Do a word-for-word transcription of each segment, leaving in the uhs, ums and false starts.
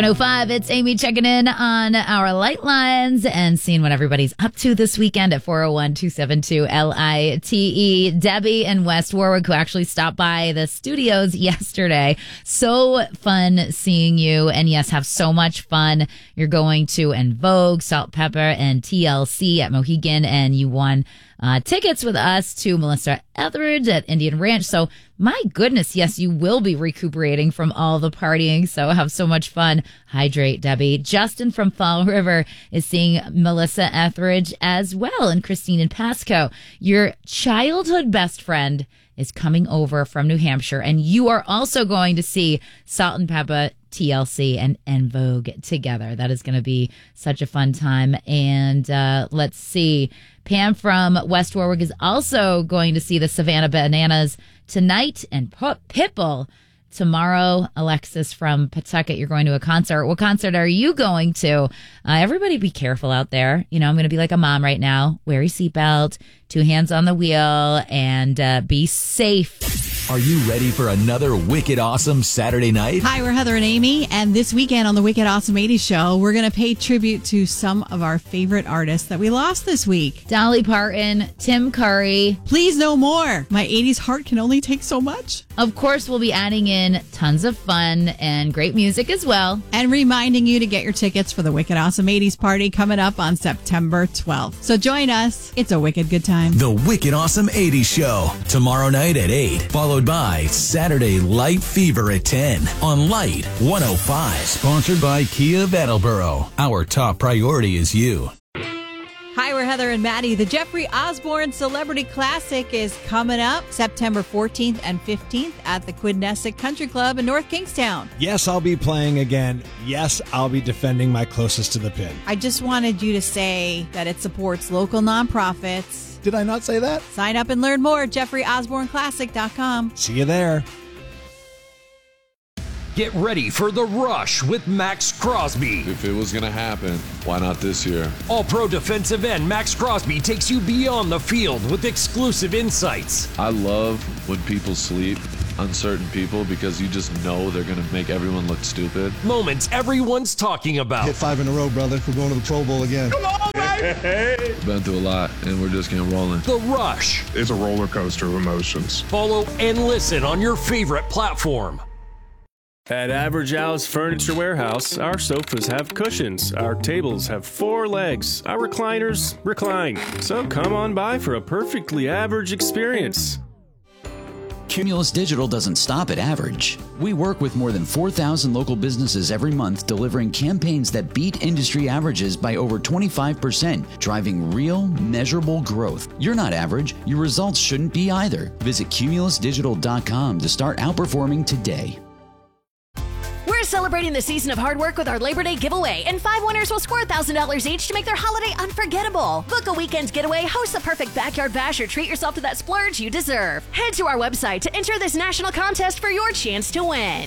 one oh five, it's Amy checking in on our light lines and seeing what everybody's up to this weekend at four oh one, two seven two, L I T E. Debbie in West Warwick, who actually stopped by the studios yesterday. So fun seeing you. And yes, have so much fun. You're going to En Vogue, Salt Pepper, and T L C at Mohegan, and you won Uh, tickets with us to Melissa Etheridge at Indian Ranch. So my goodness, yes, you will be recuperating from all the partying. So have so much fun. Hydrate, Debbie. Justin from Fall River is seeing Melissa Etheridge as well, and Christine in Pasco. Your childhood best friend is coming over from New Hampshire, and you are also going to see Salt and Pepper, T L C, and En Vogue together. That is going to be such a fun time. And uh, let's see. Pam from West Warwick is also going to see the Savannah Bananas tonight and Pitbull tomorrow. Alexis from Pawtucket, you're going to a concert. What concert are you going to? Uh, everybody be careful out there. You know, I'm going to be like a mom right now. Wear your seatbelt, two hands on the wheel, and uh, be safe. Are you ready for another Wicked Awesome Saturday night? Hi, we're Heather and Amy, and this weekend on the Wicked Awesome eighties show, we're going to pay tribute to some of our favorite artists that we lost this week. Dolly Parton, Tim Curry. Please no more. My eighties heart can only take so much. Of course, we'll be adding in tons of fun and great music as well. And reminding you to get your tickets for the Wicked Awesome eighties party coming up on September twelfth. So join us. It's a wicked good time. The Wicked Awesome eighties show, tomorrow night at eight, followed by Saturday Light Fever at ten on Light one oh five. Sponsored by Kia of Attleboro. Our top priority is you. Hi, we're Heather and Maddie. The Jeffrey Osborne Celebrity Classic is coming up September fourteenth and fifteenth at the Quidnessick Country Club in North Kingstown. Yes, I'll be playing again. Yes, I'll be defending my closest to the pin. I just wanted you to say that it supports local nonprofits. Did I not say that? Sign up and learn more at jeffrey osborne classic dot com. See you there. Get ready for The Rush with Max Crosby. If it was going to happen, why not this year? All-pro defensive end Max Crosby takes you beyond the field with exclusive insights. I love when people sleep on certain people because you just know they're going to make everyone look stupid. Moments everyone's talking about. Hit five in a row, brother. We're going to the Pro Bowl again. Come on, baby! Been through a lot, and we're just getting rolling. The Rush. It's a roller coaster of emotions. Follow and listen on your favorite platform. At Average Al's Furniture Warehouse, our sofas have cushions, our tables have four legs, our recliners recline. So come on by for a perfectly average experience. Cumulus Digital doesn't stop at average. We work with more than four thousand local businesses every month, delivering campaigns that beat industry averages by over twenty-five percent, driving real, measurable growth. You're not average. Your results shouldn't be either. Visit cumulus digital dot com to start outperforming today. We're celebrating the season of hard work with our Labor Day giveaway, and five winners will score one thousand dollars each to make their holiday unforgettable. Book a weekend getaway, host the perfect backyard bash, or treat yourself to that splurge you deserve. Head to our website to enter this national contest for your chance to win.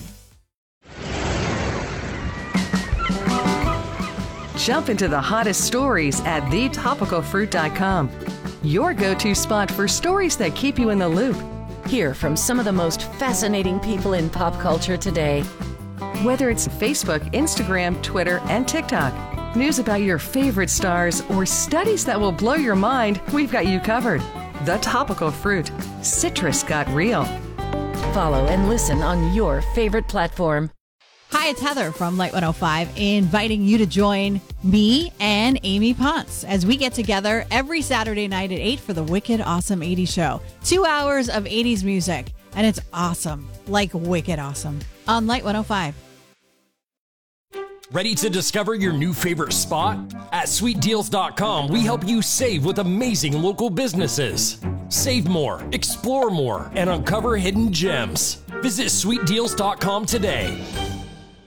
Jump into the hottest stories at the topical fruit dot com. Your go-to spot for stories that keep you in the loop. Hear from some of the most fascinating people in pop culture today. Whether it's Facebook, Instagram, Twitter, and TikTok, news about your favorite stars, or studies that will blow your mind, we've got you covered. The Topical Fruit. Citrus got real. Follow and listen on your favorite platform. Hi, it's Heather from Light one oh five, inviting you to join me and Amy Ponce as we get together every Saturday night at eight for the Wicked Awesome eighties show. Two hours of eighties music, and it's awesome, like wicked awesome, on Light one oh five. Ready to discover your new favorite spot? At sweet deals dot com, we help you save with amazing local businesses. Save more, explore more, and uncover hidden gems. Visit sweet deals dot com today.